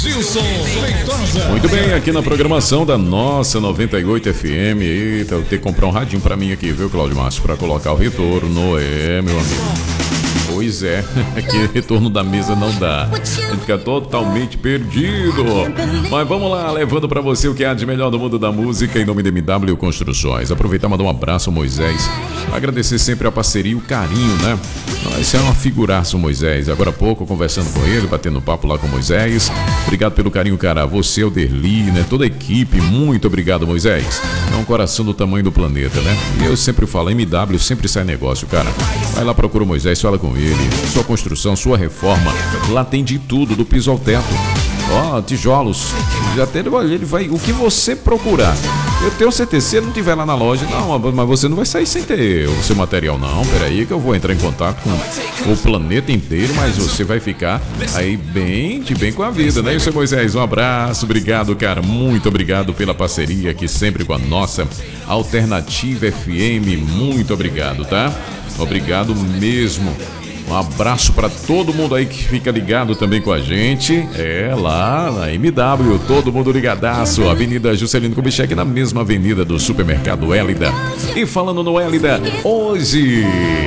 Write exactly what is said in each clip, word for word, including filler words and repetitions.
Gilson Feitosa. Muito bem, aqui na programação da nossa noventa e oito F M. Eita, eu tenho que comprar um radinho pra mim aqui, viu, Cláudio Márcio? Pra colocar o retorno, é, meu amigo. Pois é, aqui retorno da mesa não dá. A gente fica totalmente perdido. Mas vamos lá, levando pra você o que há de melhor do mundo da música em nome da M W Construções. Aproveitar e mandar um abraço ao Moisés. Agradecer sempre a parceria e o carinho, né? Esse é uma figuraça, o Moisés. Agora há pouco, conversando com ele, batendo papo lá com o Moisés. Obrigado pelo carinho, cara. Você, o Derli, né? Toda a equipe, muito obrigado, Moisés. É um coração do tamanho do planeta, né? E eu sempre falo, M W sempre sai negócio, cara. Vai lá, procura o Moisés, fala com ele. Sua construção, sua reforma, lá tem de tudo, do piso ao teto. Ó, oh, tijolos. Já tem, ele vai, o que você procurar. Eu tenho certeza, se ele não tiver lá na loja, não, mas você não vai sair sem ter o seu material, não. Peraí que eu vou entrar em contato com o planeta inteiro, mas você vai ficar aí bem, de bem com a vida, né? E o seu Moisés, um abraço, obrigado, cara, muito obrigado pela parceria aqui sempre com a nossa Alternativa F M, muito obrigado, tá? Obrigado mesmo. Um abraço para todo mundo aí que fica ligado também com a gente. É lá na M W, todo mundo ligadaço. Avenida Juscelino Kubitschek, na mesma avenida do Supermercado Hélida. E falando no Hélida, hoje,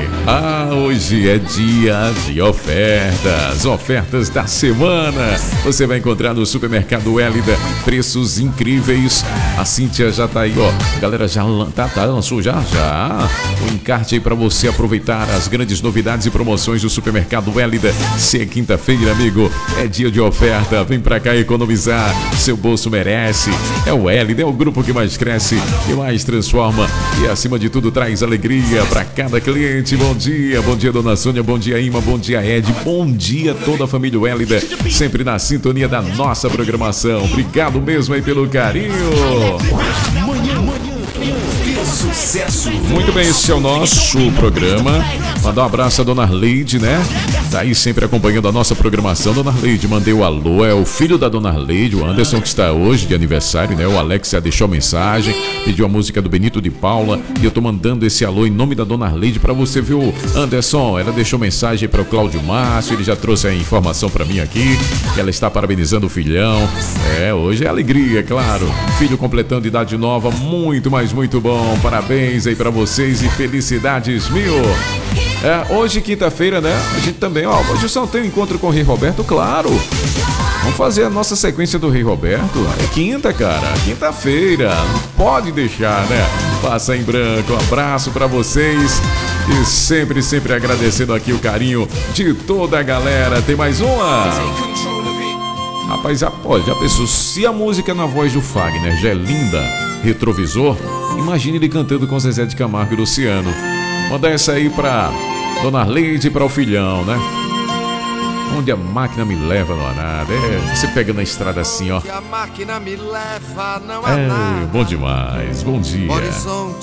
ah, hoje é dia de ofertas. Ofertas da semana. Você vai encontrar no Supermercado Hélida preços incríveis. A Cíntia já tá aí, ó. A galera já tá, tá, lançou já, já. O encarte aí para você aproveitar as grandes novidades e promoções do Supermercado Hélida. Se é quinta-feira, amigo, é dia de oferta. Vem pra cá economizar. Seu bolso merece. É o Hélida, é o grupo que mais cresce e mais transforma. E acima de tudo traz alegria pra cada cliente. Bom dia, bom dia, dona Sônia. Bom dia, Ima. Bom dia, Ed. Bom dia, toda a família Hélida. Sempre na sintonia da nossa programação. Obrigado mesmo aí pelo carinho. Manhã, manhã, sucesso. Muito bem, esse é o nosso programa. Mandar um abraço à dona Arleide, né? Tá aí sempre acompanhando a nossa programação. Dona Arleide, mandei o alô. É o filho da dona Arleide, o Anderson, que está hoje de aniversário, né? O Alex já deixou mensagem, pediu a música do Benito de Paula. E eu tô mandando esse alô em nome da dona Arleide pra você, viu, Anderson? Ela deixou mensagem para o Cláudio Márcio. Ele já trouxe a informação pra mim aqui. Ela está parabenizando o filhão. É, hoje é alegria, claro. Filho completando idade nova. Muito, mas muito bom. Parabéns aí pra vocês e felicidades mil. É, hoje, quinta-feira, né? A gente também, ó, hoje só tem um encontro com o Rei Roberto, claro. Vamos fazer a nossa sequência do Rei Roberto. É quinta, cara, quinta-feira. Não pode deixar, né? Passa em branco. Um abraço pra vocês. E sempre, sempre agradecendo aqui o carinho de toda a galera. Tem mais uma? Rapaz, já pode, já pensou? Se a música na voz do Fagner já é linda, Retrovisor, imagine ele cantando com Zezé de Camargo e Luciano. Manda essa aí pra dona Arleide e pra o filhão, né? Onde a máquina me leva não há nada. É, você pega na estrada assim, ó. A máquina me leva, não há é, nada. bom demais, bom dia. Horizonte